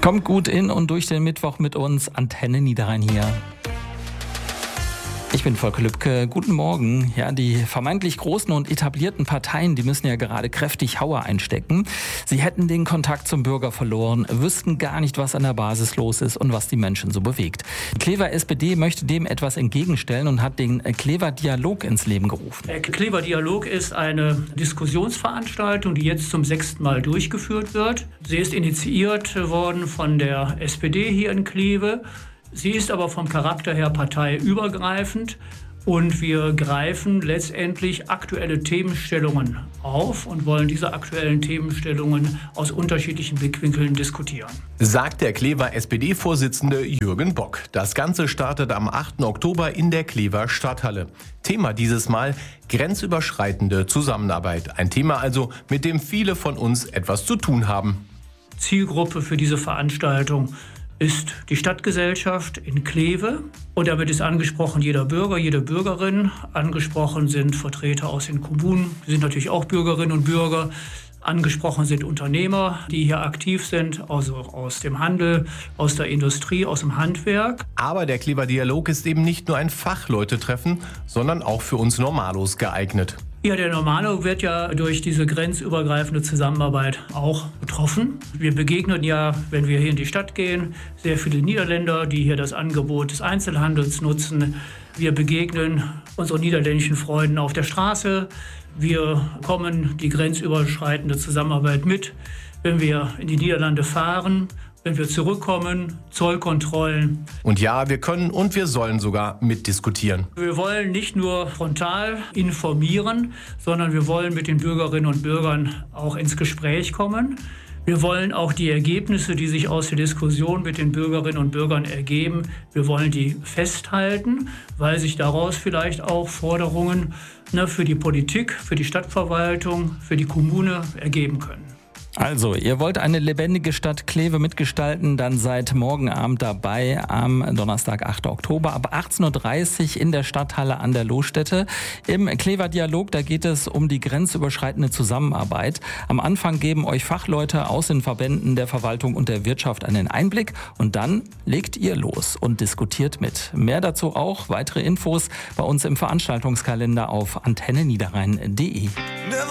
Kommt gut in und durch den Mittwoch mit uns. Antenne Niederrhein hier. Ich bin Volker Lübke. Guten Morgen. Ja, die vermeintlich großen und etablierten Parteien, die müssen ja gerade kräftig Hauer einstecken. Sie hätten den Kontakt zum Bürger verloren, wüssten gar nicht, was an der Basis los ist und was die Menschen so bewegt. Die Clever SPD möchte dem etwas entgegenstellen und hat den Clever Dialog ins Leben gerufen. Der Clever Dialog ist eine Diskussionsveranstaltung, die jetzt zum 6. Mal durchgeführt wird. Sie ist initiiert worden von der SPD hier in Kleve. Sie ist aber vom Charakter her parteiübergreifend und wir greifen letztendlich aktuelle Themenstellungen auf und wollen diese aktuellen Themenstellungen aus unterschiedlichen Blickwinkeln diskutieren. Sagt der Clever SPD-Vorsitzende Jürgen Bock. Das Ganze startet am 8. Oktober in der Clever Stadthalle. Thema dieses Mal grenzüberschreitende Zusammenarbeit. Ein Thema also, mit dem viele von uns etwas zu tun haben. Zielgruppe für diese Veranstaltung ist die Stadtgesellschaft in Kleve. Und damit ist angesprochen jeder Bürger, jede Bürgerin. Angesprochen sind Vertreter aus den Kommunen. Wir sind natürlich auch Bürgerinnen und Bürger. Angesprochen sind Unternehmer, die hier aktiv sind, also aus dem Handel, aus der Industrie, aus dem Handwerk. Aber der Clever Dialog ist eben nicht nur ein Fachleute-Treffen, sondern auch für uns Normalos geeignet. Ja, der Normalo wird ja durch diese grenzübergreifende Zusammenarbeit auch betroffen. Wir begegnen ja, wenn wir hier in die Stadt gehen, sehr viele Niederländer, die hier das Angebot des Einzelhandels nutzen. Wir begegnen unseren niederländischen Freunden auf der Straße. Wir kommen die grenzüberschreitende Zusammenarbeit mit, wenn wir in die Niederlande fahren. Wenn wir zurückkommen, Zollkontrollen. Und ja, wir können und wir sollen sogar mitdiskutieren. Wir wollen nicht nur frontal informieren, sondern wir wollen mit den Bürgerinnen und Bürgern auch ins Gespräch kommen. Wir wollen auch die Ergebnisse, die sich aus der Diskussion mit den Bürgerinnen und Bürgern ergeben, wir wollen die festhalten, weil sich daraus vielleicht auch Forderungen für die Politik, für die Stadtverwaltung, für die Kommune ergeben können. Also, ihr wollt eine lebendige Stadt Kleve mitgestalten, dann seid morgen Abend dabei am Donnerstag, 8. Oktober ab 18.30 Uhr in der Stadthalle an der Lohstätte. Im Clever Dialog, da geht es um die grenzüberschreitende Zusammenarbeit. Am Anfang geben euch Fachleute aus den Verbänden der Verwaltung und der Wirtschaft einen Einblick und dann legt ihr los und diskutiert mit. Mehr dazu auch, weitere Infos bei uns im Veranstaltungskalender auf antenneniederrhein.de.